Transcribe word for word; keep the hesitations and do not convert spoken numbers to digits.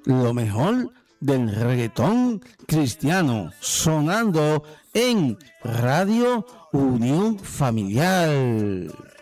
lo mejor del reggaetón cristiano, sonando en Radio Unión Familiar.